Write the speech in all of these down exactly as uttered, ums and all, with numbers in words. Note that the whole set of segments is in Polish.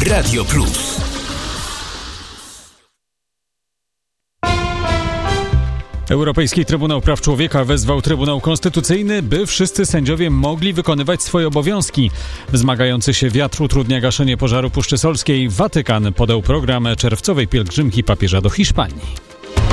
Radio Plus. Europejski Trybunał Praw Człowieka wezwał Trybunał Konstytucyjny, by wszyscy sędziowie mogli wykonywać swoje obowiązki. Wzmagający się wiatr utrudnia gaszenie pożaru Puszczy Solskiej. Watykan podał program czerwcowej pielgrzymki papieża do Hiszpanii.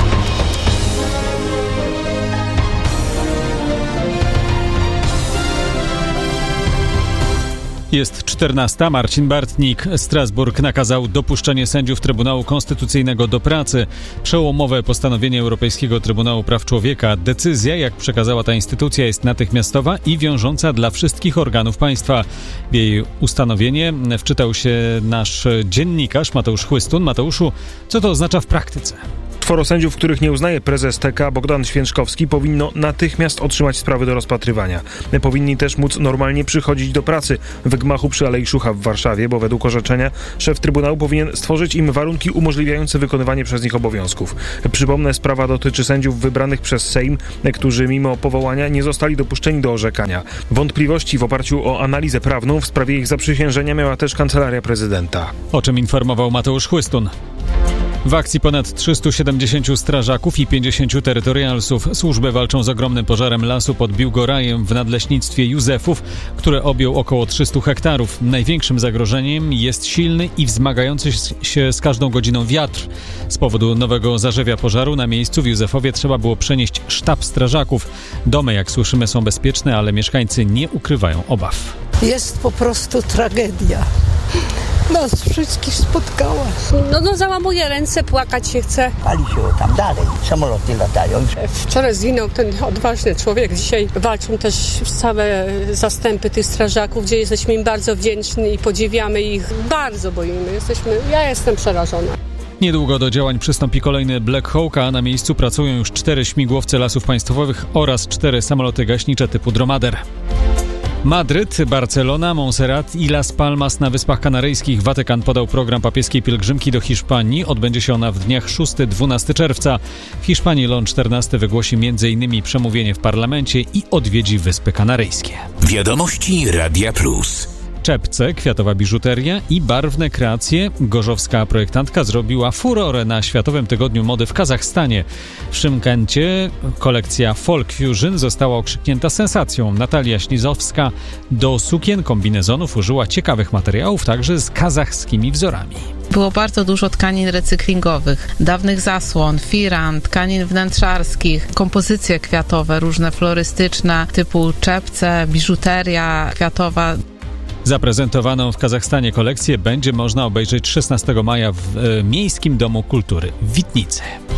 Jest czternasta. Marcin Bartnik. Strasburg nakazał dopuszczenie sędziów Trybunału Konstytucyjnego do pracy. Przełomowe postanowienie Europejskiego Trybunału Praw Człowieka. Decyzja, jak przekazała ta instytucja, jest natychmiastowa i wiążąca dla wszystkich organów państwa. W jej ustanowienie wczytał się nasz dziennikarz Mateusz Chłystun. Mateuszu, co to oznacza w praktyce? Czworo sędziów, których nie uznaje prezes T K Bogdan Święczkowski, powinno natychmiast otrzymać sprawy do rozpatrywania. Powinni też móc normalnie przychodzić do pracy w gmachu przy Alei Szucha w Warszawie, bo według orzeczenia szef Trybunału powinien stworzyć im warunki umożliwiające wykonywanie przez nich obowiązków. Przypomnę, sprawa dotyczy sędziów wybranych przez Sejm, którzy mimo powołania nie zostali dopuszczeni do orzekania. Wątpliwości w oparciu o analizę prawną w sprawie ich zaprzysiężenia miała też Kancelaria Prezydenta. O czym informował Mateusz Chłystun. W akcji ponad trzystu siedemdziesięciu strażaków i pięćdziesięciu terytorialsów. Służby walczą z ogromnym pożarem lasu pod Biłgorajem w nadleśnictwie Józefów, które objął około trzysta hektarów. Największym zagrożeniem jest silny i wzmagający się z każdą godziną wiatr. Z powodu nowego zarzewia pożaru na miejscu w Józefowie trzeba było przenieść sztab strażaków. Domy, jak słyszymy, są bezpieczne, ale mieszkańcy nie ukrywają obaw. Jest po prostu tragedia. Nas wszystkich spotkała. No, no załamuję ręce, płakać się chce. Pali się tam dalej, samoloty latają. Wczoraj zginął ten odważny człowiek, dzisiaj walczą też całe zastępy tych strażaków, gdzie jesteśmy im bardzo wdzięczni i podziwiamy ich. Bardzo boimy, jesteśmy, ja jestem przerażona. Niedługo do działań przystąpi kolejny Black Hawk, a na miejscu pracują już cztery śmigłowce Lasów Państwowych oraz cztery samoloty gaśnicze typu Dromader. Madryt, Barcelona, Montserrat i Las Palmas na Wyspach Kanaryjskich. Watykan podał program papieskiej pielgrzymki do Hiszpanii. Odbędzie się ona w dniach szóstego do dwunastego czerwca. W Hiszpanii Leon czternasty wygłosi między innymi przemówienie w parlamencie i odwiedzi Wyspy Kanaryjskie. Wiadomości Radia Plus. Czepce, kwiatowa biżuteria i barwne kreacje. Gorzowska projektantka zrobiła furorę na Światowym Tygodniu Mody w Kazachstanie. W Szymkencie kolekcja Folk Fusion została okrzyknięta sensacją. Natalia Ślizowska do sukien, kombinezonów użyła ciekawych materiałów, także z kazachskimi wzorami. Było bardzo dużo tkanin recyklingowych, dawnych zasłon, firan, tkanin wnętrzarskich, kompozycje kwiatowe, różne florystyczne, typu czepce, biżuteria kwiatowa. Zaprezentowaną w Kazachstanie kolekcję będzie można obejrzeć szesnastego maja w e, Miejskim Domu Kultury w Witnicy.